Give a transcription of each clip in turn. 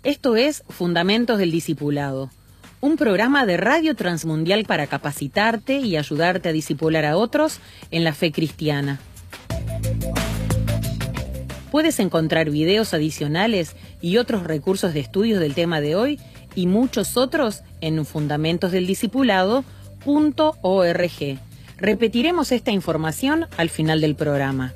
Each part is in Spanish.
Esto es Fundamentos del Discipulado, un programa de Radio Transmundial para capacitarte y ayudarte a discipular a otros en la fe cristiana. Puedes encontrar videos adicionales y otros recursos de estudios del tema de hoy y muchos otros en fundamentosdeldiscipulado.org. Repetiremos esta información al final del programa.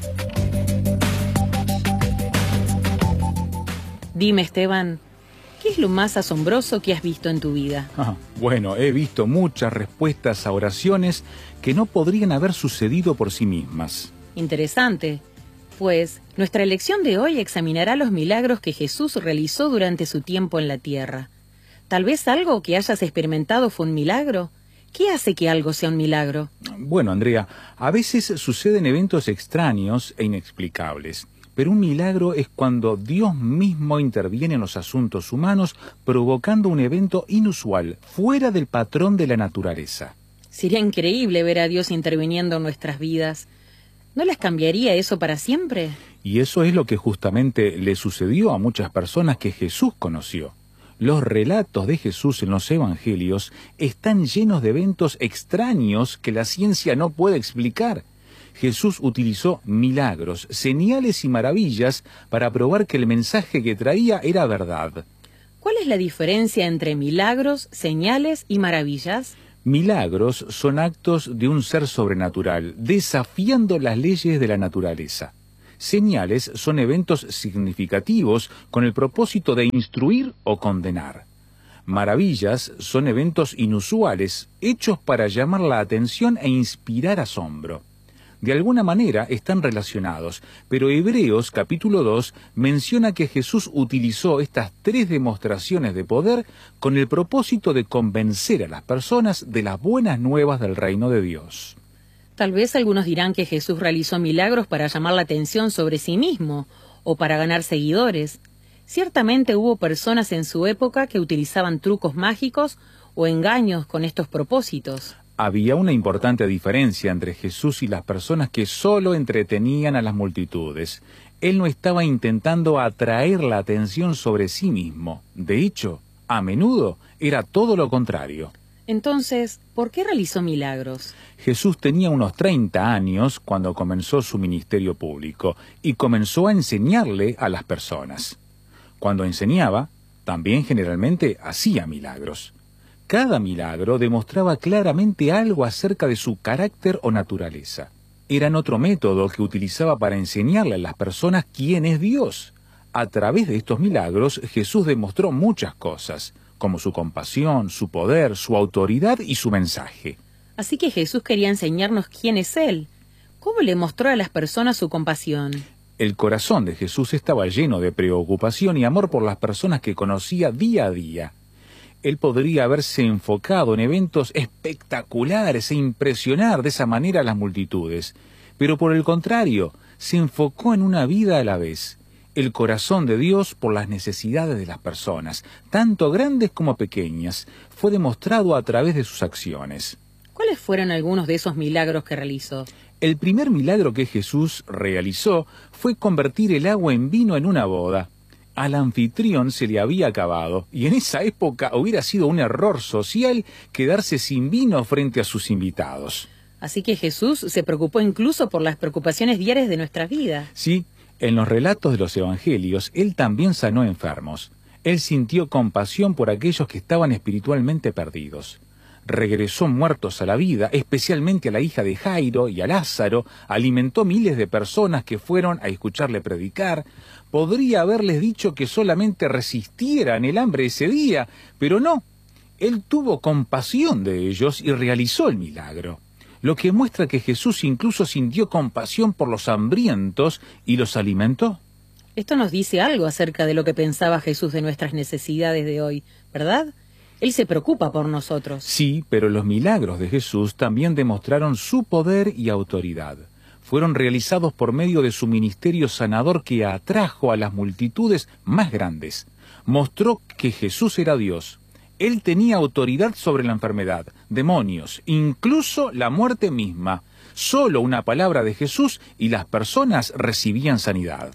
Dime, Esteban, ¿qué es lo más asombroso que has visto en tu vida? Bueno, he visto muchas respuestas a oraciones que no podrían haber sucedido por sí mismas. Interesante. Pues nuestra lección de hoy examinará los milagros que Jesús realizó durante su tiempo en la tierra. Tal vez algo que hayas experimentado fue un milagro. ¿Qué hace que algo sea un milagro? Bueno, Andrea, a veces suceden eventos extraños e inexplicables. Pero un milagro es cuando Dios mismo interviene en los asuntos humanos, provocando un evento inusual, fuera del patrón de la naturaleza. Sería increíble ver a Dios interviniendo en nuestras vidas. ¿No les cambiaría eso para siempre? Y eso es lo que justamente le sucedió a muchas personas que Jesús conoció. Los relatos de Jesús en los evangelios están llenos de eventos extraños que la ciencia no puede explicar. Jesús utilizó milagros, señales y maravillas para probar que el mensaje que traía era verdad. ¿Cuál es la diferencia entre milagros, señales y maravillas? Milagros son actos de un ser sobrenatural, desafiando las leyes de la naturaleza. Señales son eventos significativos con el propósito de instruir o condenar. Maravillas son eventos inusuales, hechos para llamar la atención e inspirar asombro. De alguna manera están relacionados, pero Hebreos capítulo 2 menciona que Jesús utilizó estas tres demostraciones de poder con el propósito de convencer a las personas de las buenas nuevas del reino de Dios. Tal vez algunos dirán que Jesús realizó milagros para llamar la atención sobre sí mismo o para ganar seguidores. Ciertamente hubo personas en su época que utilizaban trucos mágicos o engaños con estos propósitos. Había una importante diferencia entre Jesús y las personas que solo entretenían a las multitudes. Él no estaba intentando atraer la atención sobre sí mismo. De hecho, a menudo era todo lo contrario. Entonces, ¿por qué realizó milagros? Jesús tenía unos 30 años cuando comenzó su ministerio público y comenzó a enseñarle a las personas. Cuando enseñaba, también generalmente hacía milagros. Cada milagro demostraba claramente algo acerca de su carácter o naturaleza. Eran otro método que utilizaba para enseñarle a las personas quién es Dios. A través de estos milagros, Jesús demostró muchas cosas, como su compasión, su poder, su autoridad y su mensaje. Así que Jesús quería enseñarnos quién es Él. ¿Cómo le mostró a las personas su compasión? El corazón de Jesús estaba lleno de preocupación y amor por las personas que conocía día a día. Él podría haberse enfocado en eventos espectaculares e impresionar de esa manera a las multitudes, pero por el contrario, se enfocó en una vida a la vez, el corazón de Dios por las necesidades de las personas, tanto grandes como pequeñas, fue demostrado a través de sus acciones. ¿Cuáles fueron algunos de esos milagros que realizó? El primer milagro que Jesús realizó fue convertir el agua en vino en una boda. Al anfitrión se le había acabado, y en esa época hubiera sido un error social quedarse sin vino frente a sus invitados. Así que Jesús se preocupó incluso por las preocupaciones diarias de nuestra vida. Sí, en los relatos de los evangelios, Él también sanó enfermos. Él sintió compasión por aquellos que estaban espiritualmente perdidos. Regresó muertos a la vida, especialmente a la hija de Jairo y a Lázaro, alimentó miles de personas que fueron a escucharle predicar. Podría haberles dicho que solamente resistieran el hambre ese día, pero no. Él tuvo compasión de ellos y realizó el milagro, lo que muestra que Jesús incluso sintió compasión por los hambrientos y los alimentó. Esto nos dice algo acerca de lo que pensaba Jesús de nuestras necesidades de hoy, ¿verdad? Él se preocupa por nosotros. Sí, pero los milagros de Jesús también demostraron su poder y autoridad. Fueron realizados por medio de su ministerio sanador que atrajo a las multitudes más grandes. Mostró que Jesús era Dios. Él tenía autoridad sobre la enfermedad, demonios, incluso la muerte misma. Solo una palabra de Jesús y las personas recibían sanidad.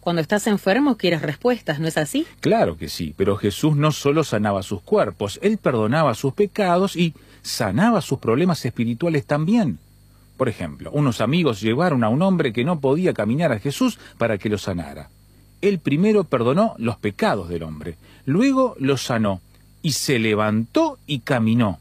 Cuando estás enfermo quieres respuestas, ¿no es así? Claro que sí, pero Jesús no solo sanaba sus cuerpos, Él perdonaba sus pecados y sanaba sus problemas espirituales también. Por ejemplo, unos amigos llevaron a un hombre que no podía caminar a Jesús para que lo sanara. Él primero perdonó los pecados del hombre, luego lo sanó y se levantó y caminó.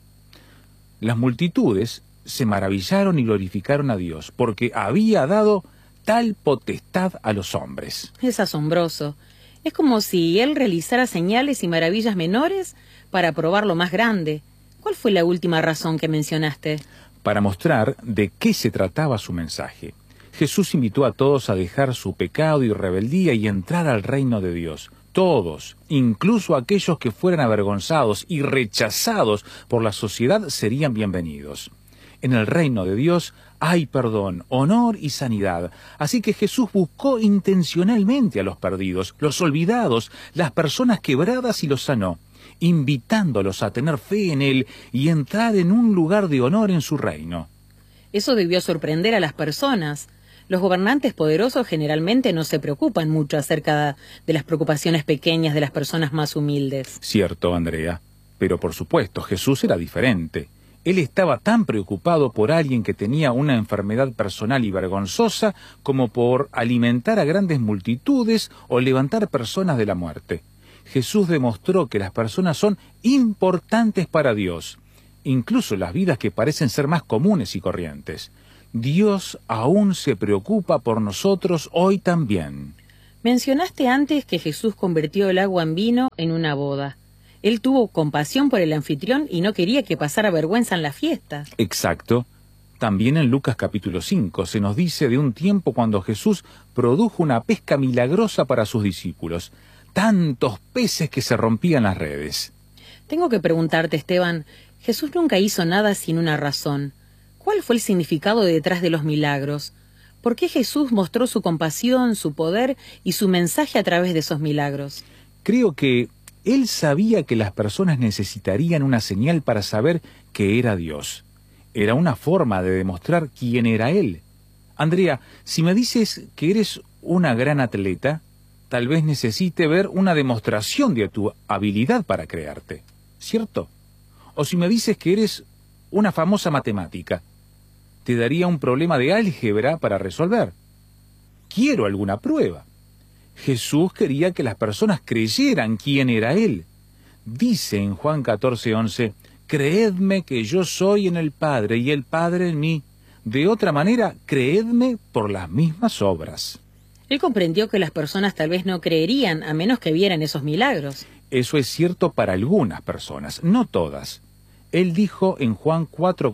Las multitudes se maravillaron y glorificaron a Dios porque había dado tal potestad a los hombres. Es asombroso. Es como si él realizara señales y maravillas menores para probar lo más grande. ¿Cuál fue la última razón que mencionaste? Para mostrar de qué se trataba su mensaje. Jesús invitó a todos a dejar su pecado y rebeldía y entrar al reino de Dios. Todos, incluso aquellos que fueran avergonzados y rechazados por la sociedad, serían bienvenidos. En el reino de Dios hay perdón, honor y sanidad. Así que Jesús buscó intencionalmente a los perdidos, los olvidados, las personas quebradas y los sanó, invitándolos a tener fe en Él y entrar en un lugar de honor en su reino. Eso debió sorprender a las personas. Los gobernantes poderosos generalmente no se preocupan mucho acerca de las preocupaciones pequeñas de las personas más humildes. Cierto, Andrea. Pero por supuesto, Jesús era diferente. Él estaba tan preocupado por alguien que tenía una enfermedad personal y vergonzosa como por alimentar a grandes multitudes o levantar personas de la muerte. Jesús demostró que las personas son importantes para Dios, incluso las vidas que parecen ser más comunes y corrientes. Dios aún se preocupa por nosotros hoy también. Mencionaste antes que Jesús convirtió el agua en vino en una boda. Él tuvo compasión por el anfitrión y no quería que pasara vergüenza en la fiesta. Exacto. También en Lucas capítulo 5 se nos dice de un tiempo cuando Jesús produjo una pesca milagrosa para sus discípulos. Tantos peces que se rompían las redes. Tengo que preguntarte, Esteban, Jesús nunca hizo nada sin una razón. ¿Cuál fue el significado detrás de los milagros? ¿Por qué Jesús mostró su compasión, su poder y su mensaje a través de esos milagros? Creo que Él sabía que las personas necesitarían una señal para saber que era Dios. Era una forma de demostrar quién era Él. Andrea, si me dices que eres una gran atleta, tal vez necesite ver una demostración de tu habilidad para crearte, ¿cierto? O si me dices que eres una famosa matemática, te daría un problema de álgebra para resolver. Quiero alguna prueba. Jesús quería que las personas creyeran quién era Él. Dice en Juan 14:11, «Creedme que yo soy en el Padre y el Padre en mí. De otra manera, creedme por las mismas obras». Él comprendió que las personas tal vez no creerían a menos que vieran esos milagros. Eso es cierto para algunas personas, no todas. Él dijo en Juan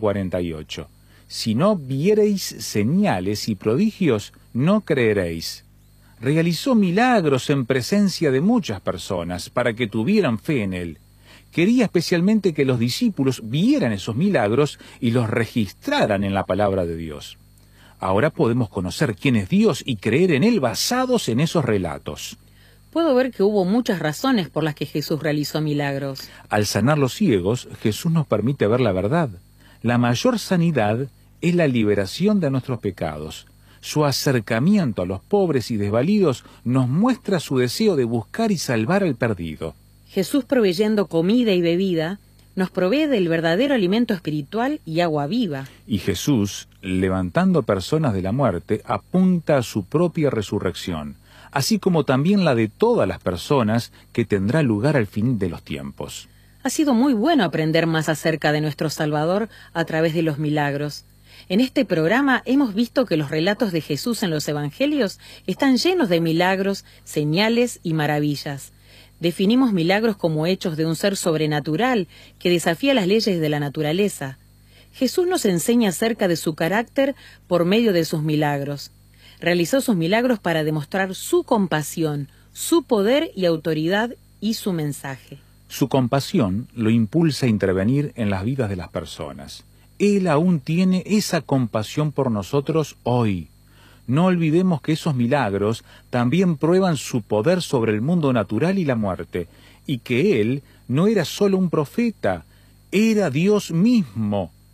4:48, «Si no viereis señales y prodigios, no creeréis». Realizó milagros en presencia de muchas personas para que tuvieran fe en Él. Quería especialmente que los discípulos vieran esos milagros y los registraran en la palabra de Dios. Ahora podemos conocer quién es Dios y creer en Él basados en esos relatos. Puedo ver que hubo muchas razones por las que Jesús realizó milagros. Al sanar los ciegos, Jesús nos permite ver la verdad. La mayor sanidad es la liberación de nuestros pecados. Su acercamiento a los pobres y desvalidos nos muestra su deseo de buscar y salvar al perdido. Jesús, proveyendo comida y bebida, nos provee del verdadero alimento espiritual y agua viva. Y Jesús, levantando personas de la muerte, apunta a su propia resurrección, así como también la de todas las personas que tendrá lugar al fin de los tiempos. Ha sido muy bueno aprender más acerca de nuestro Salvador a través de los milagros. En este programa hemos visto que los relatos de Jesús en los Evangelios están llenos de milagros, señales y maravillas. Definimos milagros como hechos de un ser sobrenatural que desafía las leyes de la naturaleza. Jesús nos enseña acerca de su carácter por medio de sus milagros. Realizó sus milagros para demostrar su compasión, su poder y autoridad y su mensaje. Su compasión lo impulsa a intervenir en las vidas de las personas. Él aún tiene esa compasión por nosotros hoy. No olvidemos que esos milagros también prueban su poder sobre el mundo natural y la muerte, y que Él no era solo un profeta, era Dios mismo.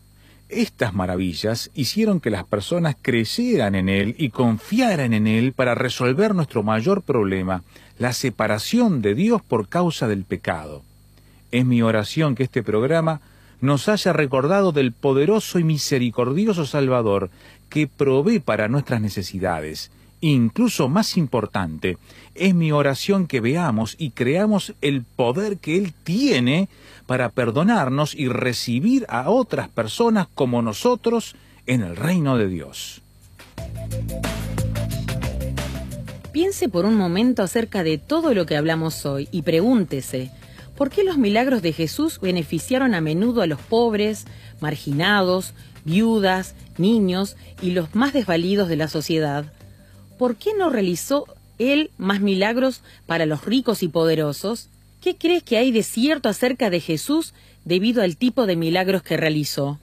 Estas maravillas hicieron que las personas creyeran en Él y confiaran en Él para resolver nuestro mayor problema, la separación de Dios por causa del pecado. Es mi oración que este programa nos haya recordado del poderoso y misericordioso Salvador que provee para nuestras necesidades. Incluso más importante, es mi oración que veamos y creamos el poder que Él tiene para perdonarnos y recibir a otras personas como nosotros en el reino de Dios. Piense por un momento acerca de todo lo que hablamos hoy y pregúntese, ¿por qué los milagros de Jesús beneficiaron a menudo a los pobres, marginados, viudas, niños y los más desvalidos de la sociedad? ¿Por qué no realizó Él más milagros para los ricos y poderosos? ¿Qué crees que hay de cierto acerca de Jesús debido al tipo de milagros que realizó?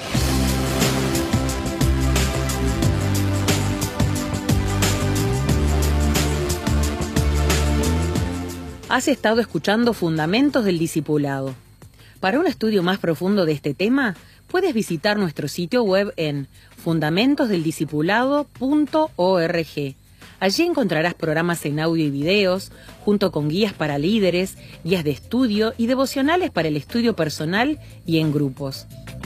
Has estado escuchando Fundamentos del Discipulado. Para un estudio más profundo de este tema, puedes visitar nuestro sitio web en fundamentosdeldiscipulado.org. Allí encontrarás programas en audio y videos, junto con guías para líderes, guías de estudio y devocionales para el estudio personal y en grupos.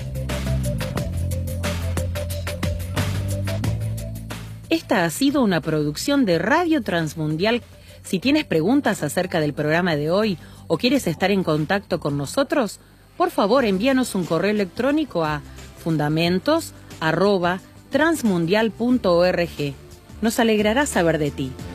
Esta ha sido una producción de Radio Transmundial. Si tienes preguntas acerca del programa de hoy o quieres estar en contacto con nosotros, por favor envíanos un correo electrónico a fundamentos@transmundial.org. Nos alegrará saber de ti.